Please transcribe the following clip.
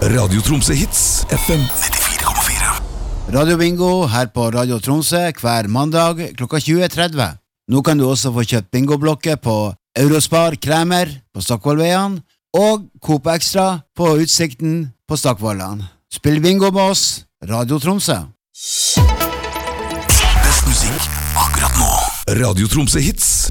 Radio Tromsø Hits FM 94,4. Radio Bingo her på Radio Tromsø hver mandag klokka 20.30. Nå kan du også få kjøpt bingoblokker på Eurospar Kremer på Stokkvollveien og Coop Extra på Utsikten på Stokkvollan. Spill bingo med oss, Radio Tromsø. Best musikk akkurat nå. Radio Tromsø Hits.